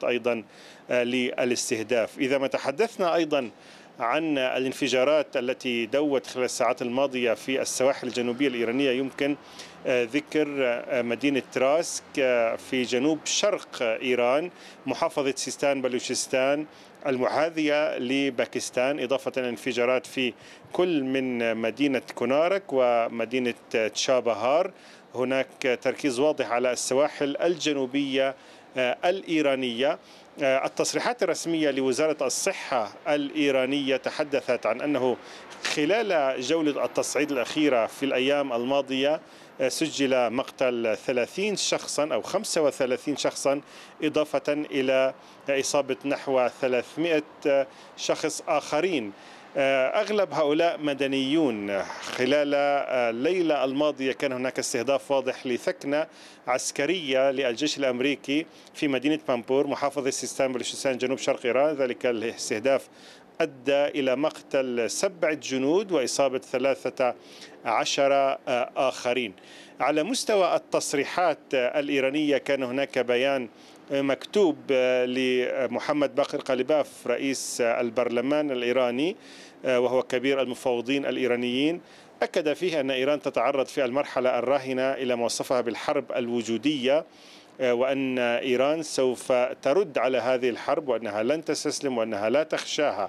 محاولات أيضا للاستهداف. إذا ما تحدثنا أيضا عن الانفجارات التي دوت خلال الساعات الماضية في السواحل الجنوبية الإيرانية، يمكن ذكر مدينة تراسك في جنوب شرق إيران، محافظة سيستان بلوچستان المحاذية لباكستان، إضافة إلى انفجارات في كل من مدينة كونارك ومدينة تشابهار. هناك تركيز واضح على السواحل الجنوبية الإيرانية. التصريحات الرسمية لوزارة الصحة الإيرانية تحدثت عن أنه خلال جولة التصعيد الأخيرة في الأيام الماضية سجل مقتل 30 شخصا أو 35 شخصا، إضافة إلى إصابة نحو 300 شخص آخرين. أغلب هؤلاء مدنيون. خلال الليلة الماضية كان هناك استهداف واضح لثكنة عسكرية للجيش الأمريكي في مدينة بامبور محافظة سيستان بلوچستان جنوب شرق إيران. ذلك الاستهداف أدى إلى مقتل 7 جنود وإصابة 13 آخرين. على مستوى التصريحات الإيرانية كان هناك بيان مكتوب لمحمد باقر قليباف رئيس البرلمان الإيراني وهو كبير المفوضين الإيرانيين، أكد فيه أن إيران تتعرض في المرحلة الراهنة إلى ما وصفها بالحرب الوجودية، وأن إيران سوف ترد على هذه الحرب وأنها لن تستسلم وأنها لا تخشاها،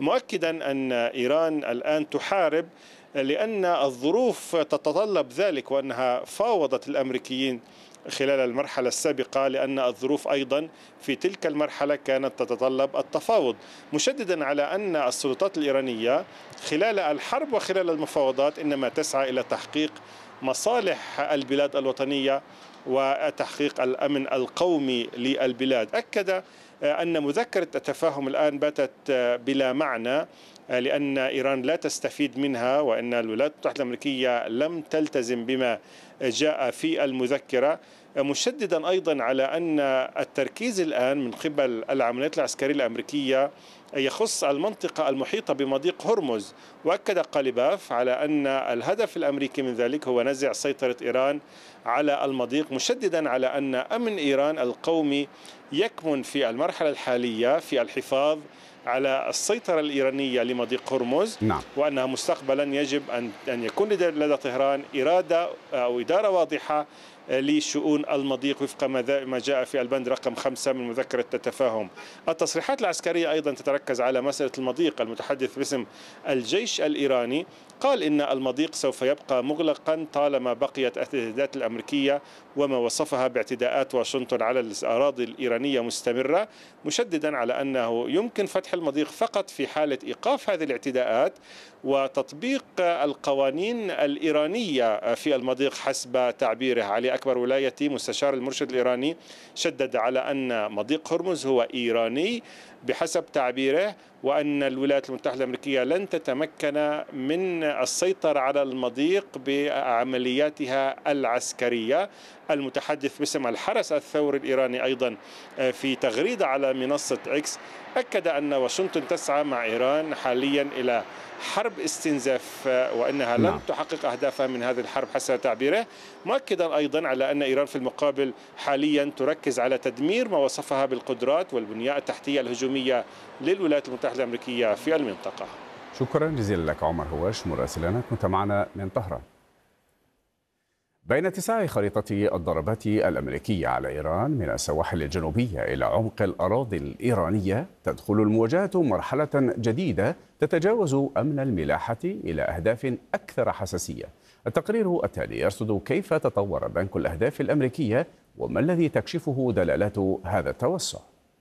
مؤكدا أن إيران الآن تحارب لأن الظروف تتطلب ذلك، وأنها فاوضت الأمريكيين خلال المرحلة السابقة لأن الظروف أيضا في تلك المرحلة كانت تتطلب التفاوض، مشددا على أن السلطات الإيرانية خلال الحرب وخلال المفاوضات إنما تسعى إلى تحقيق مصالح البلاد الوطنية وتحقيق الأمن القومي للبلاد. أكد أن مذكرة التفاهم الآن باتت بلا معنى لأن إيران لا تستفيد منها، وأن الولايات المتحدة الأمريكية لم تلتزم بما جاء في المذكرة، مشددا أيضا على أن التركيز الآن من قبل العمليات العسكرية الأمريكية يخص المنطقة المحيطة بمضيق هرمز. وأكد قليباف على أن الهدف الأمريكي من ذلك هو نزع سيطرة إيران على المضيق، مشددا على أن أمن إيران القومي يكمن في المرحلة الحالية في الحفاظ على السيطرة الإيرانية لمضيق هرمز. نعم. وأنها مستقبلا يجب أن يكون لدى طهران إرادة أو إدارة واضحة لشؤون المضيق وفق ما جاء في البند رقم 5 من مذكرة التفاهم. التصريحات العسكرية أيضا تتركز على مسألة المضيق. المتحدث باسم الجيش الإيراني قال إن المضيق سوف يبقى مغلقا طالما بقيت الاعتداءات الأمريكية وما وصفها باعتداءات واشنطن على الأراضي الإيرانية مستمرة، مشددا على أنه يمكن فتح المضيق فقط في حالة إيقاف هذه الاعتداءات وتطبيق القوانين الإيرانية في المضيق حسب تعبيره. علي أكبر ولايتي مستشار المرشد الإيراني شدد على أن مضيق هرمز هو إيراني بحسب تعبيره، وأن الولايات المتحدة الأمريكية لن تتمكن من السيطرة على المضيق بعملياتها العسكرية. المتحدث باسم الحرس الثوري الإيراني أيضا في تغريدة على منصة إكس أكد أن واشنطن تسعى مع إيران حاليا إلى حرب استنزاف وأنها لن تحقق أهدافها من هذه الحرب حسب تعبيره، مؤكدا أيضا على أن إيران في المقابل حاليا تركز على تدمير ما وصفها بالقدرات والبنية التحتية الهجومية للولايات المتحدة الأمريكية في المنطقة. شكرا جزيلا لك عمر هواش مراسلنا كنت معنا من طهران. بين اتساع خريطة الضربات الأمريكية على إيران من السواحل الجنوبية إلى عمق الأراضي الإيرانية، تدخل المواجهة مرحلة جديدة تتجاوز أمن الملاحة إلى أهداف أكثر حساسية. التقرير التالي يرصد كيف تطور بنك الأهداف الأمريكية وما الذي تكشفه دلالات هذا التوسع.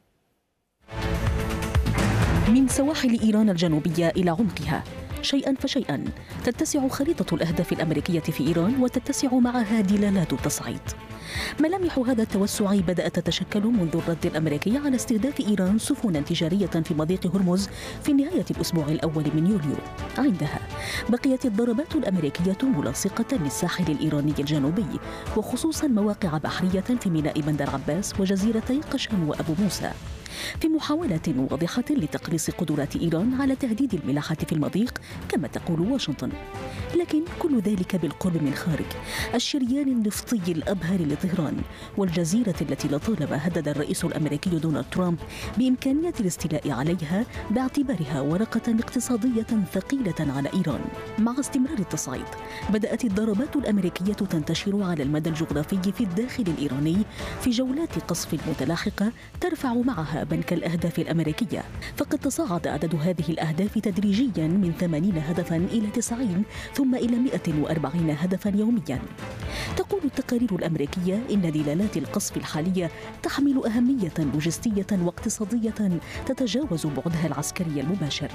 من سواحل إيران الجنوبية إلى عمقها، شيئا فشيئا تتسع خريطة الأهداف الأمريكية في إيران وتتسع معها دلالات التصعيد. ملامح هذا التوسع بدأت تتشكل منذ الرد الأمريكي على استهداف إيران سفنا تجارية في مضيق هرمز في نهاية الأسبوع الأول من يوليو. عندها بقيت الضربات الأمريكية ملاصقة للساحل الإيراني الجنوبي، وخصوصا مواقع بحرية في ميناء بندر عباس وجزيرتي قشم وأبو موسى. في محاولة واضحة لتقليص قدرات إيران على تهديد الملاحة في المضيق كما تقول واشنطن. لكن كل ذلك بالقرب من خارج الشريان النفطي الأبهر لطهران والجزيرة التي لطالما هدد الرئيس الأمريكي دونالد ترامب بإمكانية الاستيلاء عليها باعتبارها ورقة اقتصادية ثقيلة على إيران. مع استمرار التصعيد بدأت الضربات الأمريكية تنتشر على المدى الجغرافي في الداخل الإيراني في جولات قصف متلاحقة ترفع معها بنك الأهداف الأمريكية، فقد تصاعد عدد هذه الأهداف تدريجيا من 80 هدفا إلى 90 ثم إلى 140 هدفا يوميا. تقول التقارير الأمريكية إن دلالات القصف الحالية تحمل أهمية لوجستية واقتصادية تتجاوز بعدها العسكري المباشر.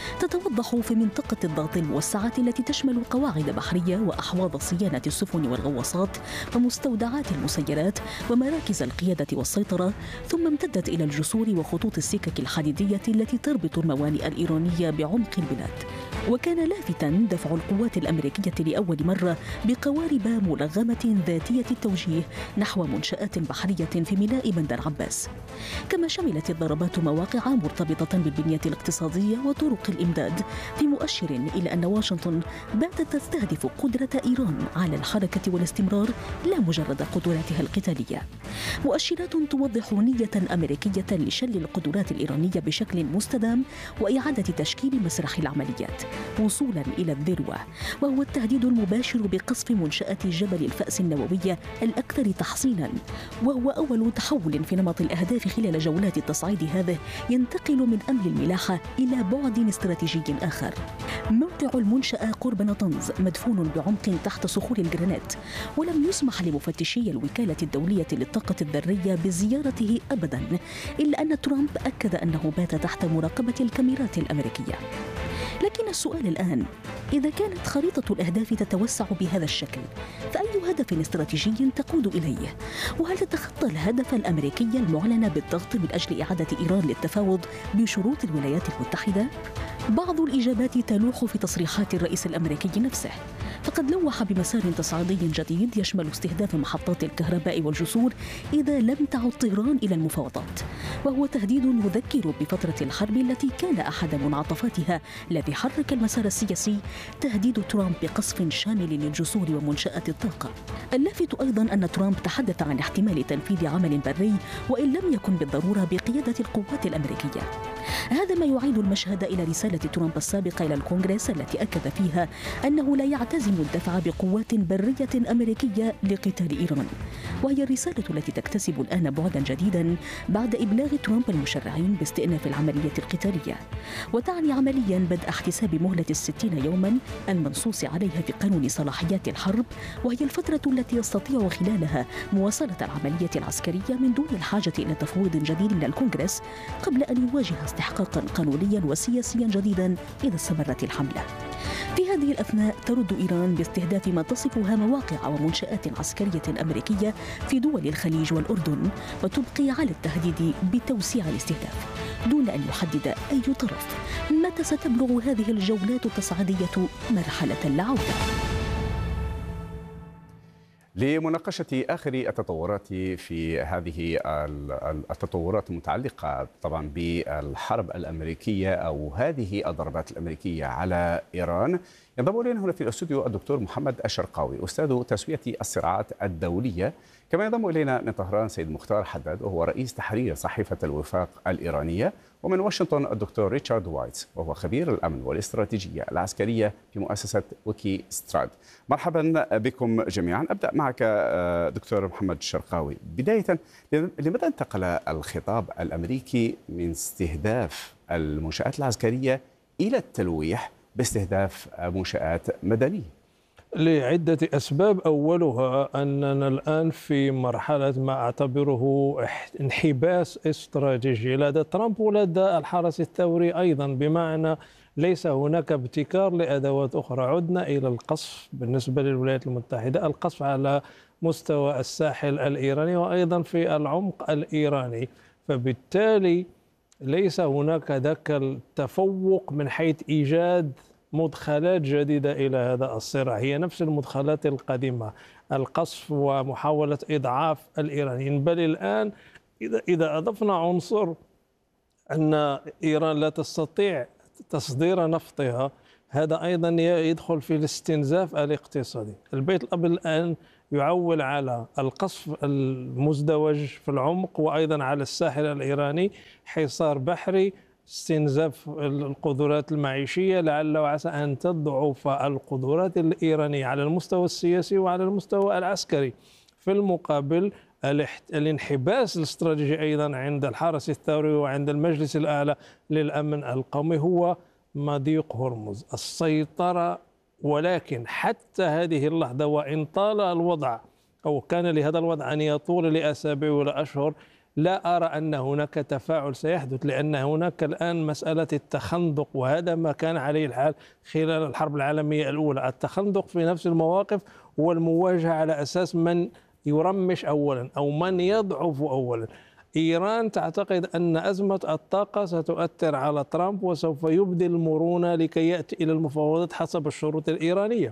تتوضح في منطقة الضغط الموسعة التي تشمل قواعد بحرية وأحواض صيانة السفن والغواصات ومستودعات المسيرات ومراكز القيادة والسيطرة، ثم امتدت إلى الجسور وخطوط السكك الحديدية التي تربط الموانئ الإيرانية بعمق البلاد. وكان لافتا دفع القوات الأمريكية لأول مرة بقوارب ملغمة ذاتية التوجيه نحو منشآت بحرية في ميناء بندر عباس. كما شملت الضربات مواقع مرتبطة بالبنية الاقتصادية وطرق الإمداد، في مؤشر إلى أن واشنطن باتت تستهدف قدرة إيران على الحركة والاستمرار لا مجرد قدراتها القتالية. مؤشرات توضح نية أمريكية لشل القدرات الإيرانية بشكل مستدام وإعادة تشكيل مسرح العمليات وصولا إلى الذروة، وهو التهديد المباشر بقصف منشآت جبل الفأس النووية الأكثر تحصينا، وهو أول تحول في نمط الأهداف خلال جولات التصعيد هذه ينتقل من أمن الملاحة إلى بعد استراتيجي آخر. موقع المنشأة قرب نطنز مدفون بعمق تحت صخور الجرانيت، ولم يسمح لمفتشي الوكالة الدولية للطاقة الذرية بزيارته أبدا، إلا أن ترامب أكد أنه بات تحت مراقبة الكاميرات الأمريكية. لكن السؤال الآن، إذا كانت خريطة الأهداف تتوسع بهذا الشكل، فأي هدف استراتيجي تقود إليه؟ وهل تتخطى الهدف الأمريكي المعلن بالضغط من أجل إعادة إيران للتفاوض بشروط الولايات المتحدة؟ بعض الإجابات تلوح في تصريحات الرئيس الأمريكي نفسه، فقد لوح بمسار تصعيدي جديد يشمل استهداف محطات الكهرباء والجسور إذا لم تعد طهران إلى المفاوضات، وهو تهديد يذكر بفترة الحرب التي كان أحد منعطفاتها الذي حرك المسار السياسي تهديد ترامب بقصف شامل للجسور ومنشآت الطاقة. اللافت أيضا أن ترامب تحدث عن احتمال تنفيذ عمل بري وإن لم يكن بالضرورة بقيادة القوات الأمريكية. هذا ما يعيد المشهد إلى رسالة ترامب السابقة إلى الكونغرس التي أكد فيها أنه لا يعتزم الدفع بقوات برية أمريكية لقتال إيران، وهي الرسالة التي تكتسب الآن بعدا جديدا بعد إبلاغ ترامب المشرعين باستئناف العملية القتالية، وتعني عمليا بدء احتساب مهلة 60 يوما المنصوص عليها في قانون صلاحيات الحرب، وهي الفترة التي يستطيع خلالها مواصلة العملية العسكرية من دون الحاجة إلى تفويض جديد من الكونغرس قبل أن يواجه استحقاقا قانونيا وسياسيا جديدا إذا استمرت الحملة. في هذه الأثناء ترد إيران باستهداف ما تصفها مواقع ومنشآت عسكرية أمريكية في دول الخليج والأردن، وتبقي على التهديد بتوسيع الاستهداف دون أن يحدد أي طرف متى ستبلغ هذه الجولات التصعيدية مرحلة العودة. لمناقشة آخر التطورات في هذه التطورات المتعلقة طبعا بالحرب الأمريكية أو هذه الضربات الأمريكية على إيران، ينضم إلينا هنا في الاستوديو الدكتور محمد الشرقاوي أستاذ تسوية الصراعات الدولية. كما ينضم إلينا من طهران سيد مختار حداد وهو رئيس تحرير صحيفة الوفاق الإيرانية، ومن واشنطن الدكتور ريتشارد وايتس وهو خبير الأمن والاستراتيجية العسكرية في مؤسسة ويكي ستراد. مرحبا بكم جميعا. أبدأ معك دكتور محمد الشرقاوي. بداية، لماذا انتقل الخطاب الأمريكي من استهداف المنشآت العسكرية إلى التلويح باستهداف منشآت مدنية؟ لعدة أسباب. أولها أننا الآن في مرحلة ما أعتبره انحباس استراتيجي لدى ترامب ولدى الحرس الثوري أيضا، بمعنى ليس هناك ابتكار لأدوات أخرى. عدنا إلى القصف بالنسبة للولايات المتحدة، القصف على مستوى الساحل الإيراني وأيضا في العمق الإيراني، فبالتالي ليس هناك ذاك التفوق من حيث إيجاد مدخلات جديدة إلى هذا الصراع، هي نفس المدخلات القديمة، القصف ومحاولة إضعاف الإيرانيين. بل الآن إذا أضفنا عنصر أن إيران لا تستطيع تصدير نفطها، هذا أيضا يدخل في الاستنزاف الاقتصادي. البيت الأبيض الآن يعول على القصف المزدوج في العمق، وأيضا على الساحل الإيراني حصار بحري، استنزاف القدرات المعيشية، لعل وعسى أن تضعف القدرات الإيرانية على المستوى السياسي وعلى المستوى العسكري. في المقابل الانحباس الاستراتيجي أيضا عند الحرس الثوري وعند المجلس الأعلى للأمن القومي هو مضيق هرمز، السيطرة. ولكن حتى هذه اللحظة وإن طال الوضع أو كان لهذا الوضع أن يطول لأسابيع ولا أشهر، لا أرى أن هناك تفاعل سيحدث، لأن هناك الآن مسألة التخندق، وهذا ما كان عليه الحال خلال الحرب العالمية الأولى، التخندق في نفس المواقف والمواجهة على أساس من يرمش أولا أو من يضعف أولا. إيران تعتقد أن أزمة الطاقة ستؤثر على ترامب وسوف يبدي المرونة لكي يأتي إلى المفاوضات حسب الشروط الإيرانية.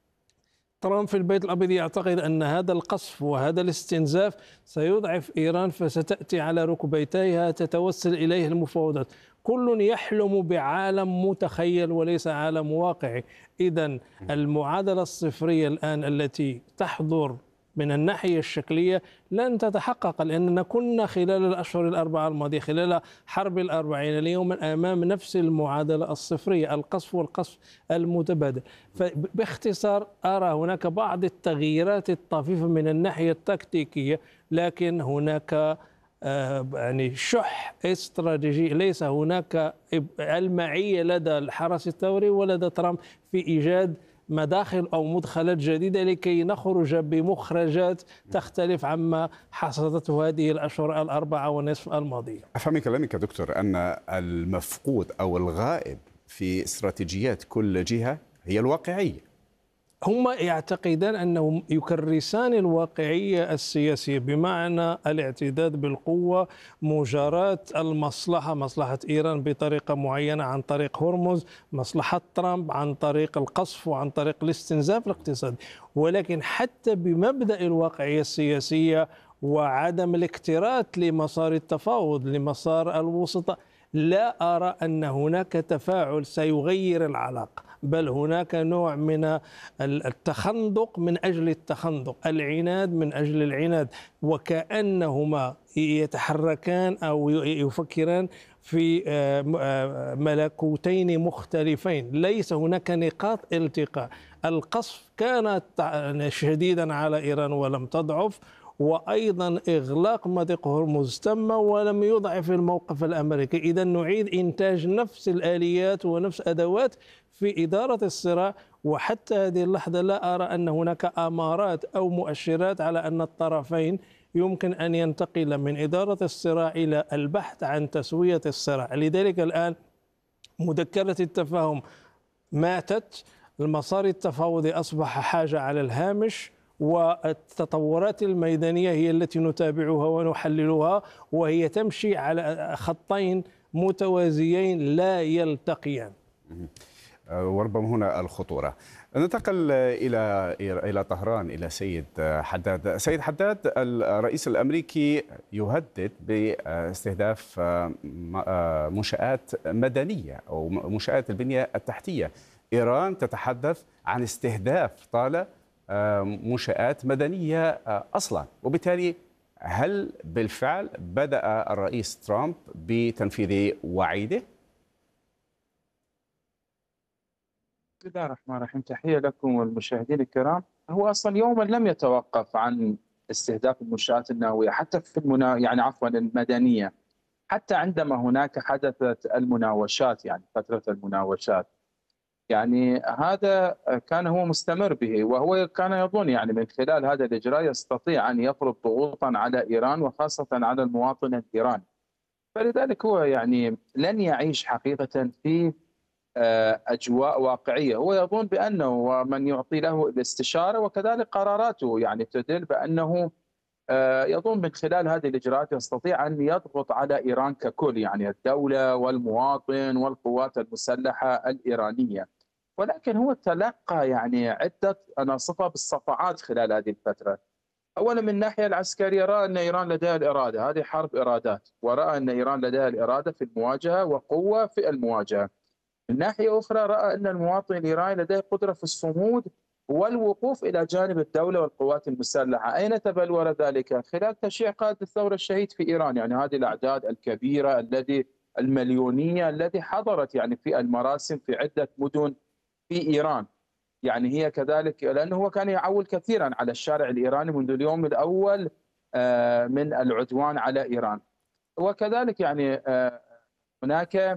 ترامب في البيت الأبيض يعتقد أن هذا القصف وهذا الاستنزاف سيضعف إيران، فستأتي على ركبتيها تتوسل إليه المفاوضات. كل يحلم بعالم متخيل وليس عالم واقعي. إذن المعادلة الصفرية الآن التي تحضر من الناحية الشكلية لن تتحقق، لأننا كنا خلال الأشهر الأربعة الماضية خلال حرب الأربعين اليوما أمام نفس المعادلة الصفرية، القصف والقصف المتبادل. فباختصار أرى هناك بعض التغييرات الطفيفة من الناحية التكتيكية، لكن هناك يعني شح استراتيجي، ليس هناك المعية لدى الحرس الثوري ولدى ترامب في إيجاد مداخل أو مدخلات جديدة لكي نخرج بمخرجات تختلف عما حصدته هذه الأشهر الأربعة ونصف الماضية. أفهم من كلامك دكتور أن المفقود أو الغائب في استراتيجيات كل جهة هي الواقعية. هم يعتقدان أنهم يكرسان الواقعية السياسية، بمعنى الاعتداد بالقوة، مجاراة المصلحة، مصلحة إيران بطريقة معينة عن طريق هرمز، مصلحة ترامب عن طريق القصف وعن طريق الاستنزاف الاقتصادي. ولكن حتى بمبدأ الواقعية السياسية وعدم الاكتراث لمسار التفاوض، لمسار الوسطاء، لا أرى أن هناك تفاعل سيغير العلاقة، بل هناك نوع من التخندق من أجل التخندق، العناد من أجل العناد، وكأنهما يتحركان أو يفكران في ملكوتين مختلفين، ليس هناك نقاط التقاء. القصف كان شديدا على إيران ولم تضعف، وأيضا إغلاق مضيق هرمز تم ولم يضعف الموقف الأمريكي. إذا نعيد إنتاج نفس الآليات ونفس أدوات في إدارة الصراع، وحتى هذه اللحظة لا أرى أن هناك أمارات أو مؤشرات على أن الطرفين يمكن أن ينتقل من إدارة الصراع إلى البحث عن تسوية الصراع. لذلك الآن مذكرة التفاهم ماتت، المسار التفاوضي أصبح حاجة على الهامش، والتطورات الميدانية هي التي نتابعها ونحللها، وهي تمشي على خطين متوازيين لا يلتقيان. وربما هنا الخطورة. ننتقل إلى طهران، إلى سيد حداد. سيد حداد، الرئيس الأمريكي يهدد باستهداف منشآت مدنية أو منشآت البنية التحتية. إيران تتحدث عن استهداف طالة منشآت مدنية أصلا، وبالتالي هل بالفعل بدأ الرئيس ترامب بتنفيذ وعيده؟ بسم الله الرحمن الرحيم، تحية لكم والمشاهدين الكرام. هو أصلا يوما لم يتوقف عن استهداف المنشآت النووية حتى في المدنية، حتى عندما هناك حدثت المناوشات، يعني فترة المناوشات، يعني هذا كان هو مستمر به، وهو كان يظن يعني من خلال هذا الإجراء يستطيع أن يفرض ضغوطا على إيران وخاصة على المواطن الإيراني. فلذلك هو يعني لن يعيش حقيقة في أجواء واقعية. هو يظن بأنه ومن يعطي له الاستشارة وكذلك قراراته يعني تدل بأنه يظن من خلال هذه الإجراءات يستطيع أن يضغط على إيران ككل، يعني الدولة والمواطن والقوات المسلحة الإيرانية. ولكن هو تلقى يعني عدة، أنا أصفها بالصفعات خلال هذه الفترة. اولا من الناحيه العسكريه راى ان ايران لديها الاراده، هذه حرب ارادات، وراى ان ايران لديها الاراده في المواجهه وقوه في المواجهه. من ناحيه اخرى راى ان المواطن الايراني لديه قدره في الصمود والوقوف الى جانب الدوله والقوات المسلحه. اين تبلور ذلك؟ خلال تشييع قائد الثوره الشهيد في ايران، يعني هذه الاعداد الكبيره المليونيه التي حضرت يعني في المراسم في عده مدن في ايران. يعني هي كذلك لأنه هو كان يعول كثيرا على الشارع الإيراني منذ اليوم الأول من العدوان على إيران. وكذلك يعني هناك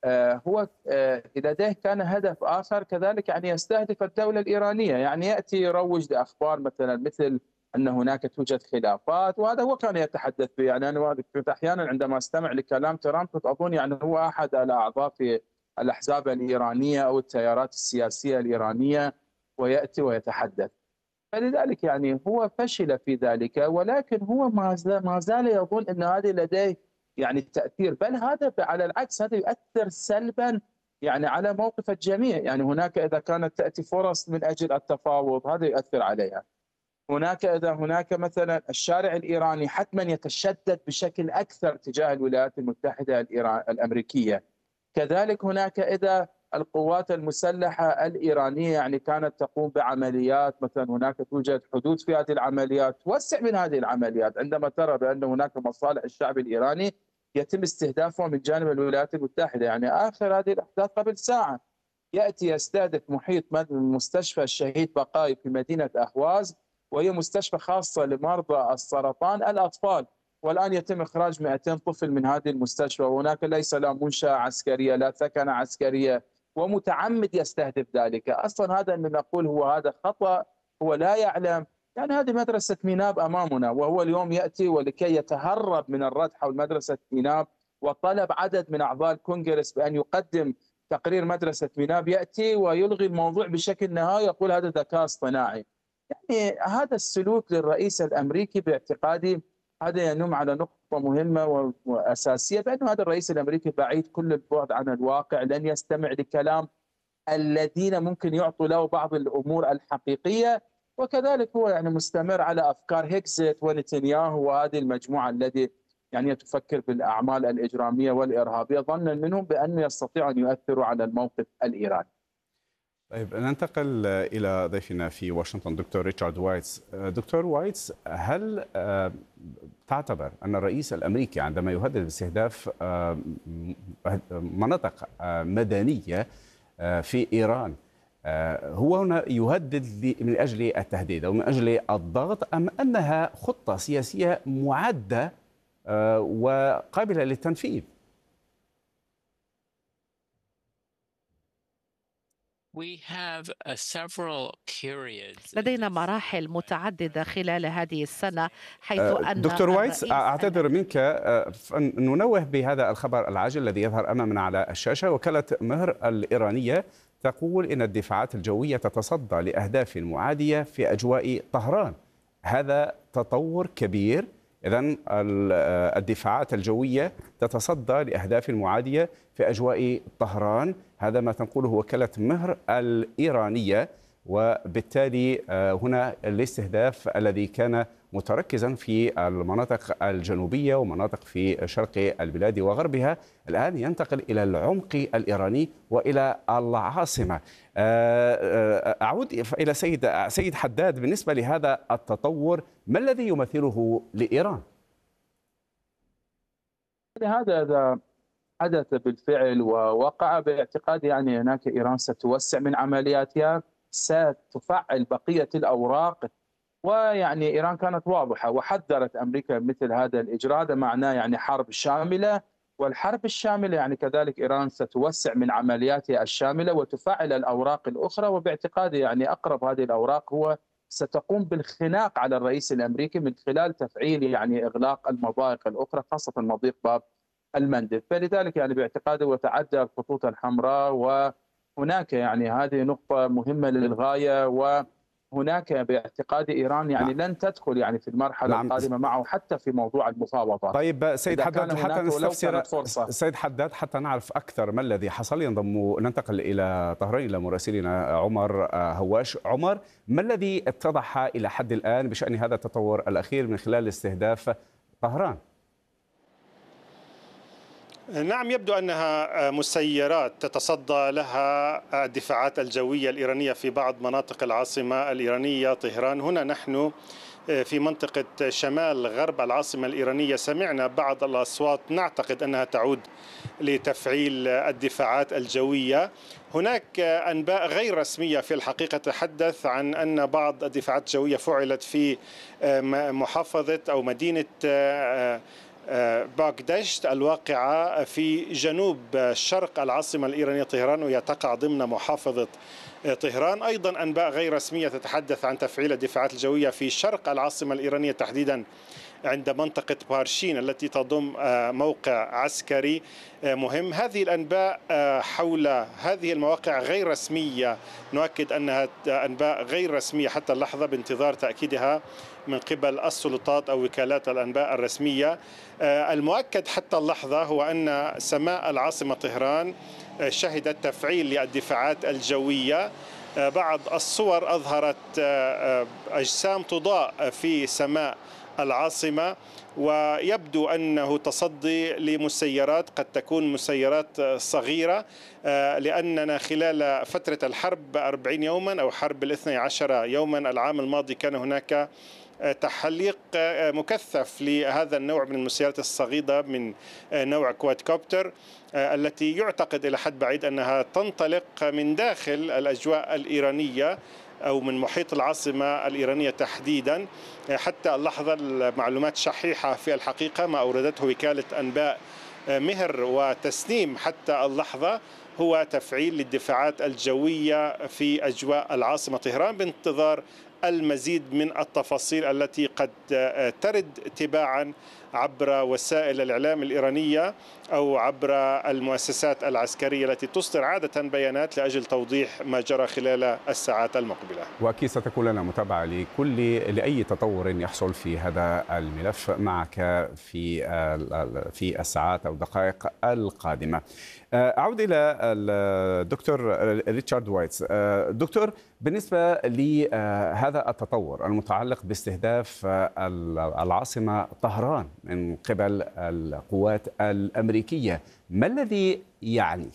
هو لديه كان هدف آخر كذلك، يعني يستهدف الدولة الإيرانية، يعني يأتي يروج لأخبار مثلا مثل أن هناك توجد خلافات، وهذا هو كان يتحدث به. يعني أنا كنت أحيانا عندما أستمع لكلام ترامب كنت أظن يعني هو أحد الأعضاء في الأحزاب الإيرانية أو التيارات السياسية الإيرانية ويأتي ويتحدث. فلذلك يعني هو فشل في ذلك، ولكن هو ما زال يظن أن هذه لديه يعني التأثير، بل هذا على العكس هذا يؤثر سلبا يعني على موقف الجميع. يعني هناك إذا كانت تأتي فرص من أجل التفاوض هذا يؤثر عليها. إذا هناك مثلا الشارع الإيراني حتما يتشدد بشكل أكثر تجاه الولايات المتحدة الأمريكية. كذلك هناك إذا القوات المسلحة الإيرانية يعني كانت تقوم بعمليات، مثلا هناك توجد حدود في هذه العمليات، توسع من هذه العمليات عندما ترى بأن هناك مصالح الشعب الإيراني يتم استهدافها من جانب الولايات المتحدة. يعني آخر هذه الأحداث قبل ساعة يأتي يستهدف محيط مستشفى الشهيد بقاي في مدينة أهواز، وهي مستشفى خاصة لمرضى السرطان الأطفال، والآن يتم إخراج 200 طفل من هذه المستشفى، وهناك ليس لا منشأة عسكرية لا ثكنة عسكرية، ومتعمد يستهدف ذلك. أصلا هذا أن نقول هو هذا خطأ، هو لا يعلم. يعني هذه مدرسة ميناب أمامنا، وهو اليوم يأتي ولكي يتهرب من الرد حول مدرسة ميناب وطلب عدد من أعضاء الكونغرس بأن يقدم تقرير مدرسة ميناب، يأتي ويلغي الموضوع بشكل نهائي، يقول هذا ذكاء اصطناعي. يعني هذا السلوك للرئيس الأمريكي باعتقادي هذا ينم على نقطة مهمة وأساسية، بأن هذا الرئيس الأمريكي بعيد كل البعد عن الواقع، لن يستمع لكلام الذين ممكن يعطوا له بعض الأمور الحقيقية. وكذلك هو يعني مستمر على أفكار هيكسيت ونتنياهو وهذه المجموعة التي يعني تفكر بالأعمال الإجرامية والإرهابية، ظنا منهم بأن يستطيعوا أن يؤثروا على الموقف الإيراني. طيب ننتقل إلى ضيفنا في واشنطن دكتور ريتشارد وايتس. دكتور وايتس، هل تعتبر أن الرئيس الأمريكي عندما يهدد باستهداف مناطق مدنية في إيران هو هنا يهدد من أجل التهديد أو من أجل الضغط، أم أنها خطة سياسية معدة وقابلة للتنفيذ؟ لدينا مراحل متعددة خلال هذه السنة، حيث أن دكتور وايتس، أعتذر منك، ننوه بهذا الخبر العاجل الذي يظهر أمامنا على الشاشة. وكالة مهر الإيرانية تقول إن الدفاعات الجوية تتصدى لأهداف معادية في أجواء طهران. هذا تطور كبير. إذن الدفاعات الجوية تتصدى لأهداف معادية في أجواء طهران، هذا ما تنقله وكالة مهر الإيرانية. وبالتالي هنا الاستهداف الذي كان متركزا في المناطق الجنوبية ومناطق في شرق البلاد وغربها الآن ينتقل إلى العمق الإيراني وإلى العاصمة. أعود إلى سيد حداد، بالنسبة لهذا التطور ما الذي يمثله لإيران؟ هذا إذا حدث بالفعل ووقع باعتقاد يعني هناك إيران ستوسع من عملياتها، ستفعل بقية الأوراق. ويعني إيران كانت واضحة وحذرت أمريكا مثل هذا الإجراء، هذا معناه يعني حرب شاملة، والحرب الشاملة يعني كذلك إيران ستوسع من عملياتها الشاملة وتفعل الأوراق الأخرى. وباعتقادي يعني أقرب هذه الأوراق هو ستقوم بالخناق على الرئيس الأمريكي من خلال تفعيل يعني إغلاق المضائق الأخرى، خاصة مضيق باب المندب. فلذلك يعني باعتقادي وتعدى الخطوط الحمراء، وهناك يعني هذه نقطة مهمة للغاية. هناك باعتقاد إيران يعني لن تدخل يعني في المرحلة القادمة معه حتى في موضوع المفاوضات. طيب سيد حداد، حتى نستفسر فرصة. سيد حداد، حتى نعرف أكثر ما الذي حصل، ننتقل إلى طهران إلى مراسلنا عمر هواش. عمر، ما الذي اتضح إلى حد الآن بشأن هذا التطور الأخير من خلال استهداف طهران؟ نعم، يبدو أنها مسيرات تتصدى لها الدفاعات الجوية الإيرانية في بعض مناطق العاصمة الإيرانية طهران. هنا نحن في منطقة شمال غرب العاصمة الإيرانية سمعنا بعض الأصوات نعتقد أنها تعود لتفعيل الدفاعات الجوية. هناك أنباء غير رسمية في الحقيقة تتحدث عن أن بعض الدفاعات الجوية فعلت في محافظة أو مدينة باغدشت الواقعة في جنوب شرق العاصمة الإيرانية طهران، وهي تقع ضمن محافظة طهران. أيضا أنباء غير رسمية تتحدث عن تفعيل الدفاعات الجوية في شرق العاصمة الإيرانية، تحديدا عند منطقة بارشين التي تضم موقع عسكري مهم. هذه الأنباء حول هذه المواقع غير رسمية، نؤكد أنها أنباء غير رسمية حتى اللحظة، بانتظار تأكيدها من قبل السلطات أو وكالات الأنباء الرسمية. المؤكد حتى اللحظة هو أن سماء العاصمة طهران شهدت تفعيل للدفاعات الجوية. بعض الصور أظهرت أجسام تضاء في سماء العاصمة، ويبدو أنه تصدي لمسيرات قد تكون مسيرات صغيرة، لأننا خلال فترة الحرب 40 يوما أو حرب 12 يوما العام الماضي كان هناك تحليق مكثف لهذا النوع من المسيرات الصغيرة من نوع كوادكوبتر، التي يعتقد إلى حد بعيد أنها تنطلق من داخل الأجواء الإيرانية أو من محيط العاصمة الإيرانية تحديدا. حتى اللحظة المعلومات شحيحة في الحقيقة، ما أوردته وكالة أنباء مهر وتسنيم حتى اللحظة هو تفعيل للدفاعات الجوية في أجواء العاصمة طهران، بانتظار المزيد من التفاصيل التي قد ترد تباعا عبر وسائل الإعلام الإيرانية أو عبر المؤسسات العسكرية التي تصدر عادة بيانات لأجل توضيح ما جرى خلال الساعات المقبلة. وأكيد ستكون لنا متابعة لأي تطور يحصل في هذا الملف معك في الساعات أو الدقائق القادمة. أعود إلى الدكتور ريتشارد وايتس. دكتور، بالنسبة لهذا التطور المتعلق باستهداف العاصمة طهران من قبل القوات الأمريكية، ما الذي يعني؟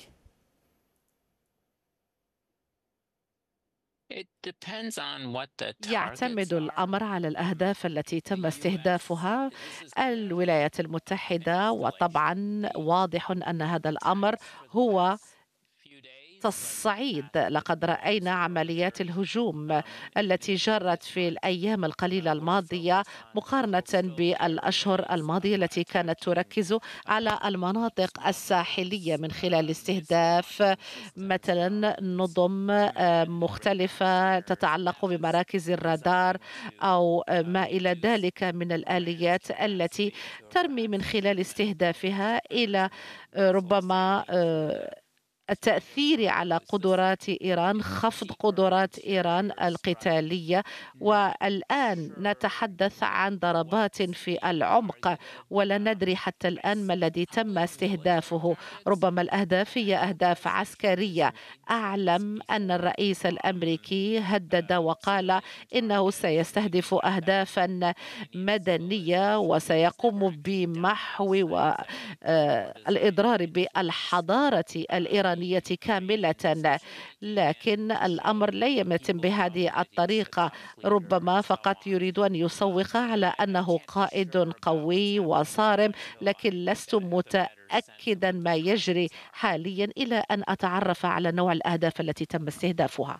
يعتمد الأمر على الأهداف التي تم استهدافها الولايات المتحدة، وطبعا واضح أن هذا الأمر هو الصعيد. لقد رأينا عمليات الهجوم التي جرت في الأيام القليلة الماضية مقارنة بالأشهر الماضية التي كانت تركز على المناطق الساحلية من خلال استهداف مثلا نظم مختلفة تتعلق بمراكز الرادار أو ما إلى ذلك من الآليات التي ترمي من خلال استهدافها إلى ربما التأثير على قدرات إيران، خفض قدرات إيران القتالية. والآن نتحدث عن ضربات في العمق ولا ندري حتى الآن ما الذي تم استهدافه. ربما الأهداف هي أهداف عسكرية. أعلم أن الرئيس الأمريكي هدد وقال إنه سيستهدف أهدافا مدنية وسيقوم بمحو والإضرار بالحضارة الإيرانية كاملة، لكن الأمر لا يتم بهذه الطريقة. ربما فقط يريد أن يسوق على أنه قائد قوي وصارم، لكن لست متأكدا ما يجري حاليا إلى أن أتعرف على نوع الأهداف التي تم استهدافها.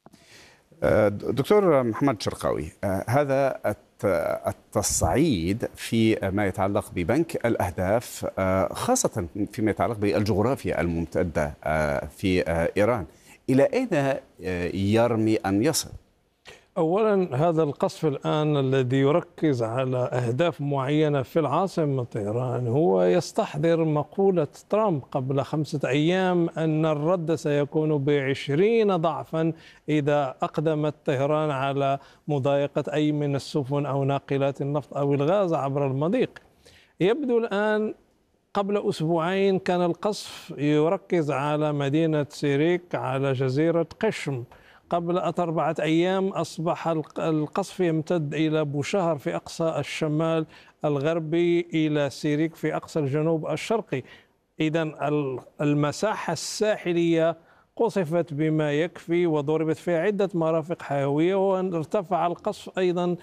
دكتور محمد شرقاوي، هذا التصعيد في ما يتعلق ببنك الأهداف، خاصة فيما يتعلق بالجغرافيا الممتدة في إيران، إلى أين يرمي أن يصل؟ أولا هذا القصف الآن الذي يركز على أهداف معينة في العاصمة طهران هو يستحضر مقولة ترامب قبل 5 أيام أن الرد سيكون ب20 ضعفا إذا أقدمت طهران على مضايقة أي من السفن أو ناقلات النفط أو الغاز عبر المضيق. يبدو الآن قبل أسبوعين كان القصف يركز على مدينة سيريك على جزيرة قشم. قبل 4 أيام أصبح القصف يمتد إلى بوشهر في أقصى الشمال الغربي إلى سيريك في أقصى الجنوب الشرقي. إذن المساحة الساحلية قصفت بما يكفي وضربت في عدة مرافق حيوية، وارتفع القصف أيضا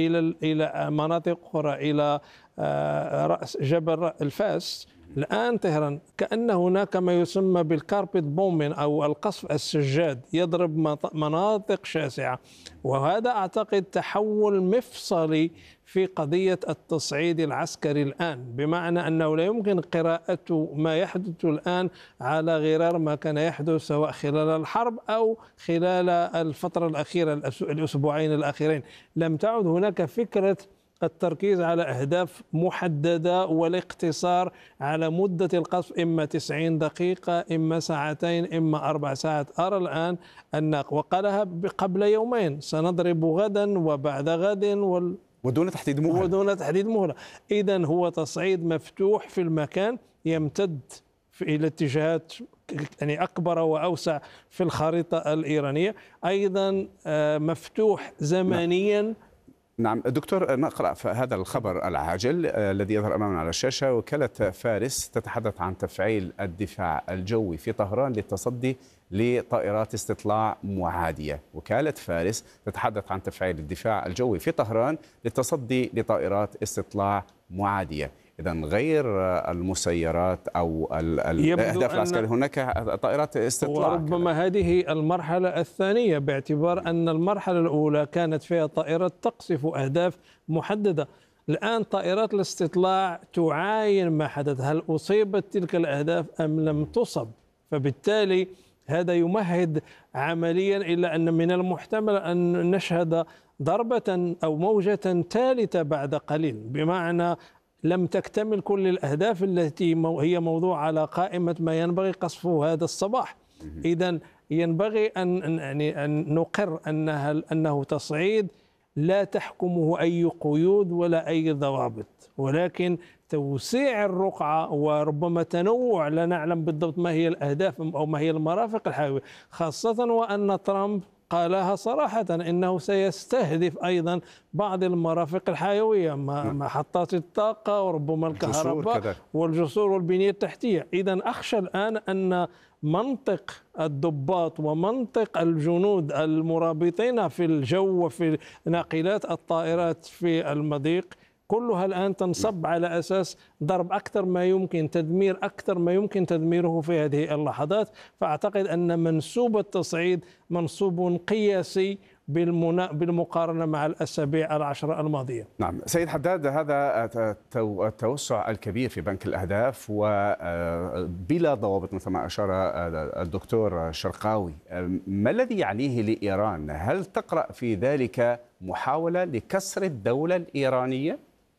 إلى مناطق أخرى، إلى رأس جبل الفاس. الآن طهران كأن هناك ما يسمى بالكاربت بومين أو القصف السجاد يضرب مناطق شاسعة، وهذا أعتقد تحول مفصلي في قضية التصعيد العسكري الآن، بمعنى أنه لا يمكن قراءة ما يحدث الآن على غرار ما كان يحدث سواء خلال الحرب أو خلال الفترة الأخيرة الأسبوعين الأخيرين. لم تعد هناك فكرة التركيز على أهداف محددة والاقتصار على مدة القصف، إما 90 دقيقة إما ساعتين إما 4 ساعات. أرى الآن أن وقالها قبل يومين سنضرب غدا وبعد غد ودون تحديد مهلة. ودون تحديد مهلة. إذن هو تصعيد مفتوح في المكان يمتد إلى اتجاهات يعني أكبر وأوسع في الخريطة الإيرانية، أيضا مفتوح زمنيا. نعم دكتور، نقرأ في هذا الخبر العاجل الذي يظهر أمامنا على الشاشة. وكالة فارس تتحدث عن تفعيل الدفاع الجوي في طهران للتصدي لطائرات استطلاع معادية. وكالة فارس تتحدث عن تفعيل الدفاع الجوي في طهران للتصدي لطائرات استطلاع معادية. إذن غير المسيرات أو الأهداف العسكرية هناك طائرات استطلاع، وربما هذه المرحلة الثانية، باعتبار أن المرحلة الأولى كانت فيها طائرات تقصف أهداف محددة. الآن طائرات الاستطلاع تعاين ما حدث، هل أصيبت تلك الأهداف أم لم تصب؟ فبالتالي هذا يمهد عمليا إلى أن من المحتمل أن نشهد ضربة أو موجة ثالثة بعد قليل، بمعنى لم تكتمل كل الأهداف التي هي موضوع على قائمة ما ينبغي قصفه هذا الصباح. إذن ينبغي أن نقر أنه تصعيد لا تحكمه أي قيود ولا أي ضوابط، ولكن توسيع الرقعة وربما تنوع، لا نعلم بالضبط ما هي الأهداف أو ما هي المرافق الحيوية، خاصة وأن ترامب قالها صراحة إنه سيستهدف أيضا بعض المرافق الحيوية، محطات الطاقة وربما الكهرباء والجسور والبنية التحتية. إذن أخشى الآن أن منطق الضباط ومنطق الجنود المرابطين في الجو وفي ناقلات الطائرات في المضيق كلها الآن تنصب على أساس ضرب أكثر ما يمكن، تدمير أكثر ما يمكن تدميره في هذه اللحظات. فأعتقد أن منسوب التصعيد منسوب قياسي بالمقارنة مع الأسابيع 10 الماضية. نعم سيد حداد، هذا التوسع الكبير في بنك الأهداف وبلا ضوابط مثل ما أشار الدكتور شرقاوي، ما الذي يعنيه لإيران؟ هل تقرأ في ذلك محاولة لكسر الدولة الإيرانية؟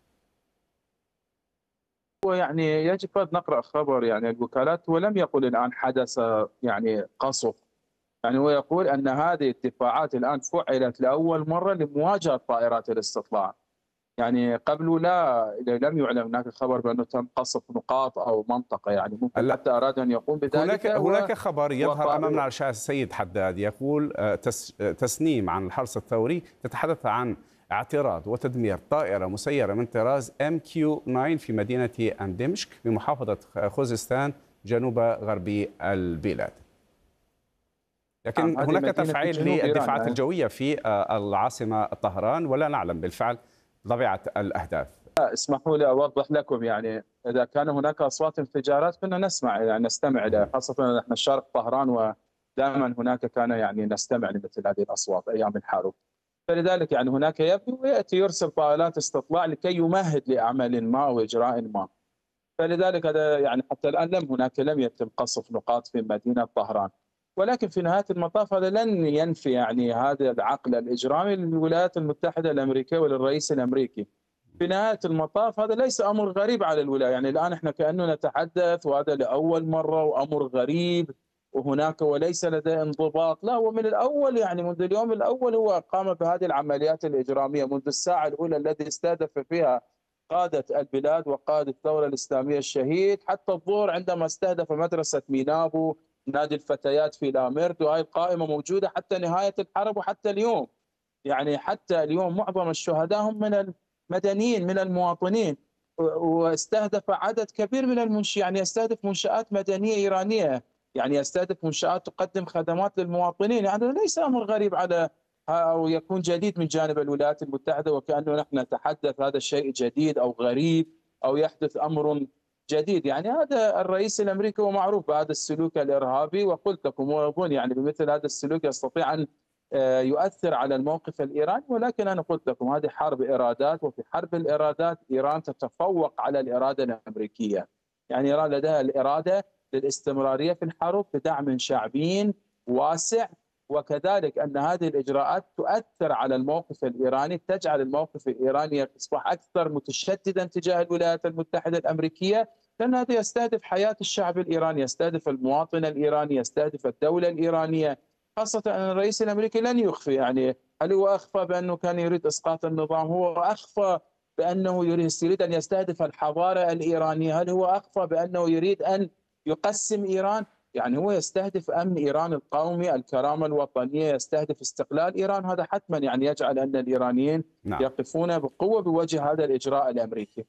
ويعني يجب أن نقرأ خبر يعني الوكالات، ولم يقل الآن حدث يعني قصف، يعني هو يقول أن هذه الدفاعات الآن فعلت لأول مرة لمواجهة طائرات الاستطلاع. يعني قبل لم يعلن هناك خبر بأنه تم قصف نقاط أو منطقة، يعني ممكن حتى أراد أن يقوم بذلك. هناك خبر يظهر أمامنا على الشاشة سيد حداد يقول تسنيم عن الحرس الثوري تتحدث عن اعتراض وتدمير طائرة مسيرة من طراز MQ-9 في مدينة أندمشق بمحافظة خوزستان جنوب غربي البلاد. لكن هناك تفعيل للدفاعات الجوية في العاصمة طهران ولا نعلم بالفعل طبيعة الأهداف. اسمحوا لي أوضح لكم، يعني إذا كان هناك أصوات انفجارات كنا نسمع يعني نستمع لها، خاصة نحن الشرق طهران ودائما هناك كان يعني نستمع لمثل هذه الأصوات أيام الحرب. فلذلك يعني هناك يأتي يرسل طائرات استطلاع لكي يمهد لأعمال ما أو إجراء ما. فلذلك هذا يعني حتى الآن لم يتم قصف نقاط في مدينة طهران. ولكن في نهاية المطاف هذا لن ينفي يعني هذا العقل الإجرامي للولايات المتحدة الأمريكية وللرئيس الأمريكي. في نهاية المطاف هذا ليس أمر غريب على الولاية، يعني الآن احنا كأنه نتحدث وهذا لأول مرة وأمر غريب وهناك وليس لديه انضباط، لا، هو من الأول يعني منذ اليوم الأول هو قام بهذه العمليات الإجرامية منذ الساعة الأولى التي استهدف فيها قادة البلاد وقائد الثورة الإسلامية الشهيد، حتى الظهر عندما استهدف مدرسة مينابو، نادي الفتيات في لاميرد، وهي القائمة موجودة حتى نهاية الحرب وحتى اليوم. يعني حتى اليوم معظم الشهداء هم من المدنيين من المواطنين، واستهدف عدد كبير من يعني يستهدف منشآت مدنية إيرانية، يعني يستهدف منشآت تقدم خدمات للمواطنين. يعني ليس أمر غريب على أو يكون جديد من جانب الولايات المتحدة، وكأنه نحن نتحدث هذا الشيء جديد أو غريب أو يحدث أمر جديد. يعني هذا الرئيس الأمريكي هو معروف بهذا السلوك الإرهابي، وقلت لكم هو يظن يعني بمثل هذا السلوك يستطيع أن يؤثر على الموقف الإيراني، ولكن أنا قلت لكم هذه حرب إرادات، وفي حرب الإرادات إيران تتفوق على الإرادة الأمريكية. يعني إيران لديها الإرادة للاستمرارية في الحرب بدعم شعبي واسع، وكذلك أن هذه الإجراءات تؤثر على الموقف الإيراني، تجعل الموقف الإيراني يصبح أكثر متشددا تجاه الولايات المتحدة الأمريكية، لأن هذا يستهدف حياة الشعب الإيراني، يستهدف المواطن الإيراني، يستهدف الدولة الإيرانية. خاصة أن الرئيس الأمريكي لن يخفي، يعني هل هو أخفى بأنه كان يريد إسقاط النظام؟ هو أخفى بأنه يريد أن يستهدف الحضارة الإيرانية؟ هل هو أخفى بأنه يريد أن يقسم إيران؟ يعني هو يستهدف أمن إيران القومي، الكرامة الوطنية، يستهدف استقلال إيران. هذا حتما يعني يجعل أن الإيرانيين يقفون بقوة بوجه هذا الإجراء الأمريكي.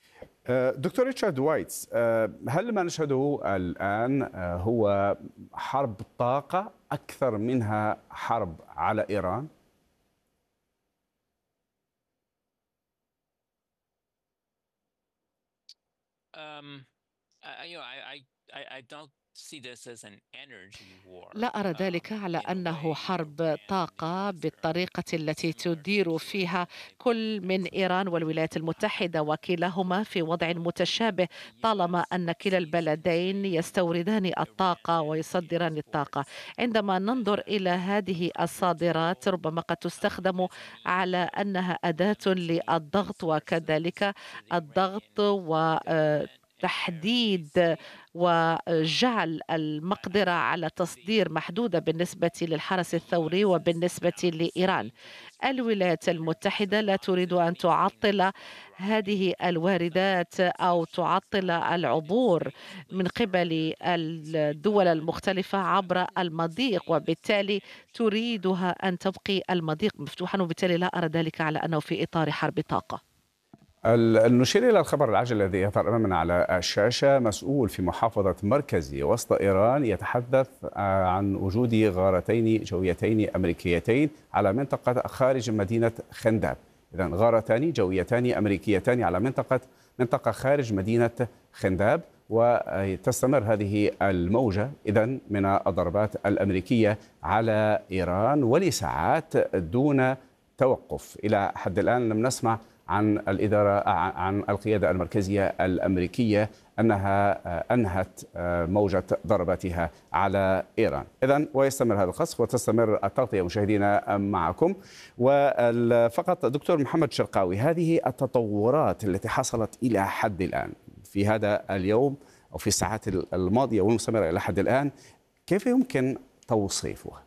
دكتور ريتشارد وايتس، هل ما نشهده الآن هو حرب طاقة أكثر منها حرب على إيران؟ لا أرى ذلك على أنه حرب طاقة بالطريقة التي تدير فيها كل من إيران والولايات المتحدة، وكلاهما في وضع متشابه طالما أن كلا البلدين يستوردان الطاقة ويصدران الطاقة. عندما ننظر إلى هذه الصادرات ربما قد تستخدم على أنها أداة للضغط، وكذلك الضغط تحديد وجعل المقدرة على تصدير محدودة بالنسبة للحرس الثوري وبالنسبة لإيران. الولايات المتحدة لا تريد أن تعطل هذه الواردات أو تعطل العبور من قبل الدول المختلفة عبر المضيق، وبالتالي تريدها أن تبقي المضيق مفتوحا، وبالتالي لا أرى ذلك على أنه في إطار حرب طاقة. نشير إلى الخبر العاجل الذي يظهر أمامنا على الشاشة. مسؤول في محافظة مركزي وسط إيران يتحدث عن وجود غارتين جويتين أمريكيتين على منطقة خارج مدينة خنداب. إذن غارتان جويتان أمريكيتان على منطقة خارج مدينة خنداب، وتستمر هذه الموجة إذن من الضربات الأمريكية على إيران ولساعات دون توقف. إلى حد الآن لم نسمع عن الإدارة عن القيادة المركزية الأمريكية أنها أنهت موجة ضرباتها على إيران. إذن ويستمر هذا القصف وتستمر التغطية مشاهدينا معكم. وفقط دكتور محمد شرقاوي، هذه التطورات التي حصلت إلى حد الآن في هذا اليوم أو في الساعات الماضية والمستمرة إلى حد الآن، كيف يمكن توصيفها؟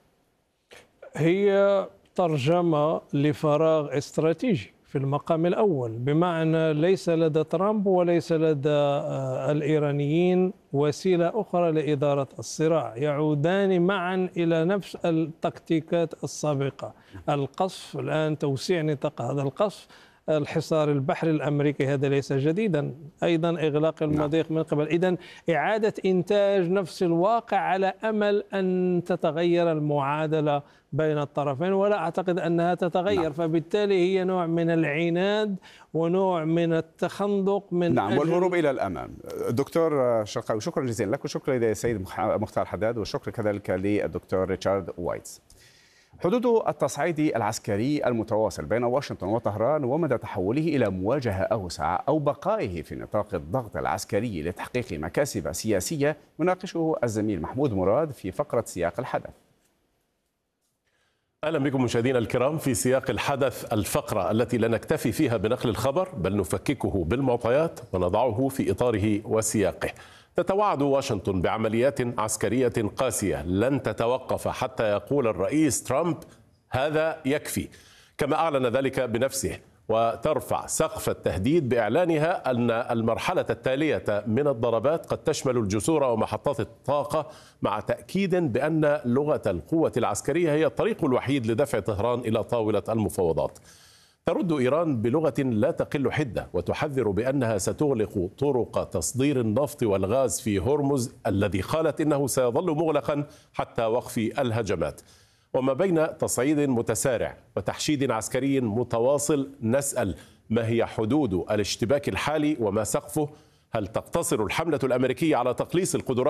هي ترجمة لفراغ استراتيجي في المقام الأول، بمعنى ليس لدى ترامب وليس لدى الإيرانيين وسيلة أخرى لإدارة الصراع، يعودان معا إلى نفس التكتيكات السابقة. القصف الآن، توسيع نطاق هذا القصف، الحصار البحري الأمريكي هذا ليس جديدا، أيضا إغلاق المضيق من قبل. إذن إعادة إنتاج نفس الواقع على أمل أن تتغير المعادلة بين الطرفين، ولا أعتقد أنها تتغير. فبالتالي هي نوع من العناد ونوع من التخندق من والهروب إلى الأمام. دكتور شرقاوي، شكرا جزيلا لك، وشكرا للسيد مختار حداد، وشكرا كذلك للدكتور ريتشارد وايتس. حدود التصعيد العسكري المتواصل بين واشنطن وطهران ومدى تحوله إلى مواجهة أوسع أو بقائه في نطاق الضغط العسكري لتحقيق مكاسب سياسية يناقشه الزميل محمود مراد في فقرة سياق الحدث. أهلا بكم مشاهدينا الكرام في سياق الحدث، الفقرة التي لا نكتفي فيها بنقل الخبر بل نفككه بالمعطيات ونضعه في إطاره وسياقه. تتوعد واشنطن بعمليات عسكرية قاسية لن تتوقف حتى يقول الرئيس ترامب هذا يكفي، كما أعلن ذلك بنفسه، وترفع سقف التهديد بإعلانها أن المرحلة التالية من الضربات قد تشمل الجسور ومحطات الطاقة، مع تأكيد بأن لغة القوة العسكرية هي الطريق الوحيد لدفع طهران إلى طاولة المفاوضات. ترد إيران بلغة لا تقل حدة وتحذر بأنها ستغلق طرق تصدير النفط والغاز في هرمز الذي قالت إنه سيظل مغلقا حتى وقف الهجمات. وما بين تصعيد متسارع وتحشيد عسكري متواصل، نسأل ما هي حدود الاشتباك الحالي وما سقفه؟ هل تقتصر الحملة الأمريكية على تقليص القدرات